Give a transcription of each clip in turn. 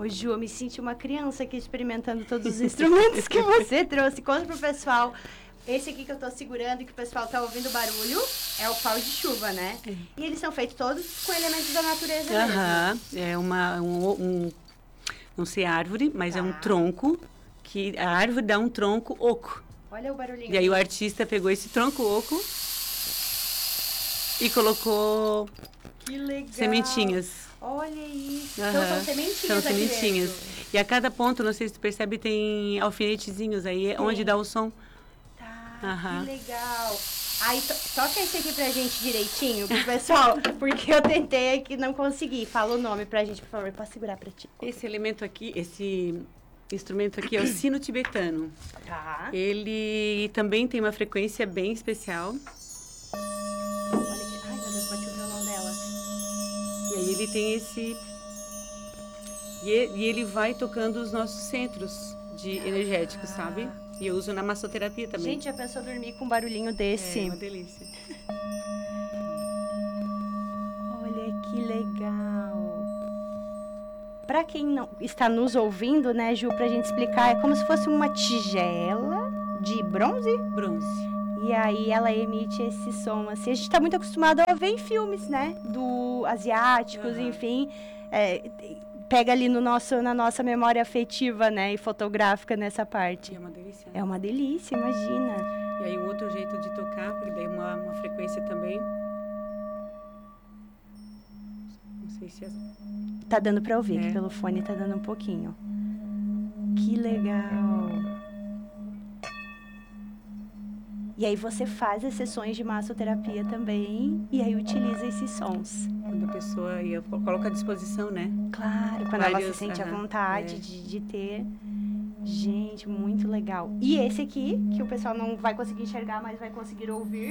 Ô, Ju, eu me senti uma criança aqui experimentando todos os instrumentos que você trouxe. Conta pro pessoal. Esse aqui que eu tô segurando e que o pessoal tá ouvindo barulho é o pau de chuva, né? E eles são feitos todos com elementos da natureza mesmo. É não sei árvore, mas é um tronco, que a árvore dá um tronco oco. Olha o barulhinho. E aí o artista pegou esse tronco oco e colocou sementinhas. Olha isso. Então são sementinhas. São sementinhas. Dentro. E a cada ponto, não sei se tu percebe, tem alfinetezinhos aí, onde dá o som. Que legal. Aí, toca esse aqui pra gente direitinho, pro pessoal, porque eu tentei aqui e não consegui. Fala o nome pra gente, por favor, posso segurar pra ti. Esse elemento aqui, esse instrumento aqui é o sino tibetano. Tá. Ele também tem uma frequência bem especial. Olha que... Ai, meu Deus, bati o violão dela. E aí ele tem esse... E ele vai tocando os nossos centros energéticos, sabe? E eu uso na massoterapia também. Gente, já pensou dormir com um barulhinho desse? É uma delícia. Olha que legal. Para quem não está nos ouvindo, né, Ju, pra gente explicar, é como se fosse uma tigela de bronze? Bronze. E aí ela emite esse som, assim. A gente tá muito acostumado a ver em filmes, né, asiáticos, enfim. Pega ali na nossa memória afetiva, né, e fotográfica nessa parte. E é uma delícia. Né? É uma delícia, imagina. E aí um outro jeito de tocar, porque daí uma frequência também. Não sei se Tá dando pra ouvir, que pelo fone tá dando um pouquinho. Que legal. E aí você faz as sessões de massoterapia também, e aí utiliza esses sons. Quando a pessoa, eu coloco à disposição, né? Claro, quando ela se sente à vontade de ter. Gente, muito legal. E esse aqui, que o pessoal não vai conseguir enxergar, mas vai conseguir ouvir.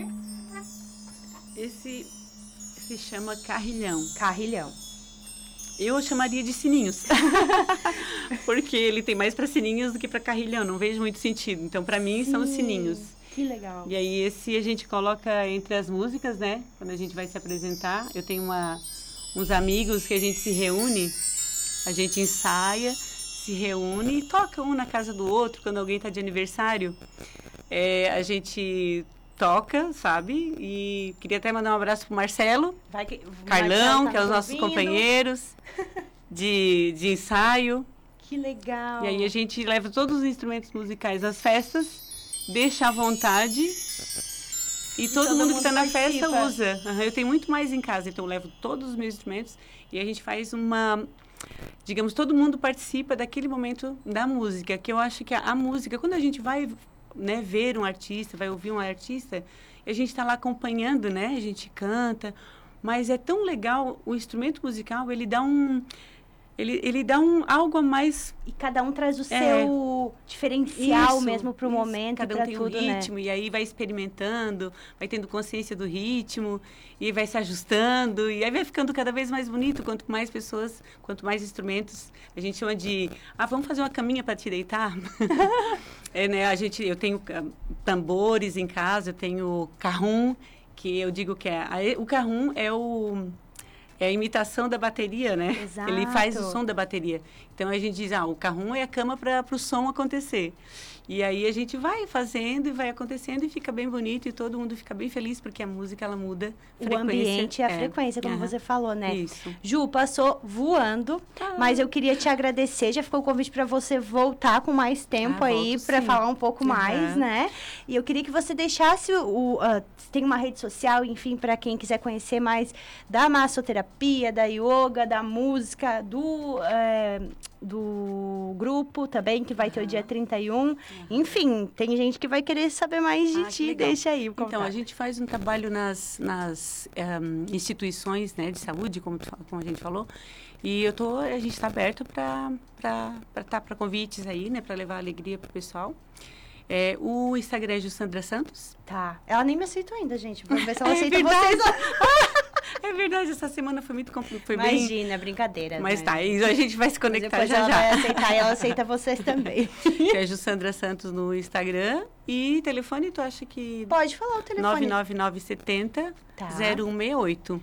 Esse se chama carrilhão. Carrilhão. Eu chamaria de sininhos. Porque ele tem mais para sininhos do que para carrilhão, não vejo muito sentido. Então, para mim, são os sininhos. Que legal. E aí, esse a gente coloca entre as músicas, né? Quando a gente vai se apresentar. Eu tenho uns amigos que a gente se reúne, a gente ensaia, se reúne e toca um na casa do outro. Quando alguém está de aniversário, a gente toca, sabe? E queria até mandar um abraço pro Marcelo, Carlão, que é os nossos companheiros de ensaio. Que legal. E aí a gente leva todos os instrumentos musicais às festas, deixa à vontade e todo mundo que está na festa usa. Eu tenho muito mais em casa, então eu levo todos os meus instrumentos e a gente faz digamos, todo mundo participa daquele momento da música, que eu acho que a música, quando a gente vai, né, ver um artista, vai ouvir um artista, a gente está lá acompanhando, né, a gente canta, mas é tão legal, o instrumento musical, ele dá algo a mais. E cada um traz o seu diferencial mesmo para o momento. Cada um tem tudo, um ritmo, né? E aí vai experimentando, vai tendo consciência do ritmo, e vai se ajustando, e aí vai ficando cada vez mais bonito, quanto mais pessoas, quanto mais instrumentos. A gente chama de, vamos fazer uma caminha para te deitar? Né, eu tenho tambores em casa, eu tenho carrum, que eu digo que o carrum é a imitação da bateria, né? Exato. Ele faz o som da bateria. Então, a gente diz, o carrum é a cama para o som acontecer. E aí, a gente vai fazendo e vai acontecendo e fica bem bonito e todo mundo fica bem feliz, porque a música, ela muda a frequência. O ambiente e a frequência, como você falou, né? Isso. Ju, passou voando, mas eu queria te agradecer. Já ficou o convite para você voltar com mais tempo aí, para falar um pouco mais, né? E eu queria que você deixasse tem uma rede social, enfim, para quem quiser conhecer mais da massoterapia, da yoga, da música, do grupo também, que vai ter o dia 31. Enfim, tem gente que vai querer saber mais de ti. Deixa aí o contato. Então, a gente faz um trabalho nas instituições, né, de saúde, como a gente falou, e a gente está aberto para convites aí, né, para levar alegria pro pessoal. O Instagram é Jussandra Santos. Tá. Ela nem me aceitou ainda, gente. Vamos ver se ela aceita vocês. É verdade, essa semana foi muito complicada. Imagina, brincadeira. Mas tá, a gente vai se conectar já. Ela vai aceitar e ela aceita vocês também. Que é Jussandra Santos no Instagram E telefone, tu acha que... Pode falar o telefone. 99970 0168.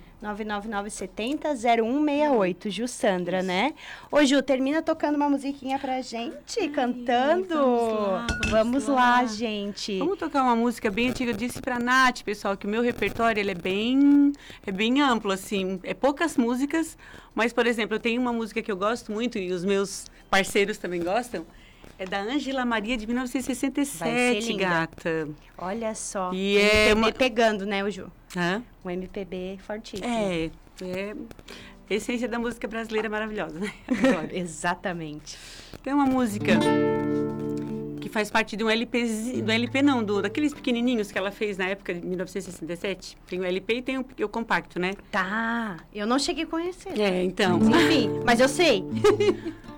99970-0168, Jussandra, né? Ô, Ju, termina tocando uma musiquinha pra gente, cantando. Vamos lá, gente. Vamos tocar uma música bem antiga. Eu disse pra Nath, pessoal, que o meu repertório ele é bem amplo, assim. É poucas músicas, mas, por exemplo, eu tenho uma música que eu gosto muito e os meus parceiros também gostam. É da Ângela Maria, de 1967, gata. Olha só. E MPB pegando, né, o Ju? Hã? O MPB fortíssimo. É a essência da música brasileira maravilhosa, né? Exatamente. Tem uma música que faz parte de um LP, daqueles pequenininhos que ela fez na época de 1967. Tem o LP e tem o compacto, né? Tá, eu não cheguei a conhecer. Então. Enfim, mas eu sei.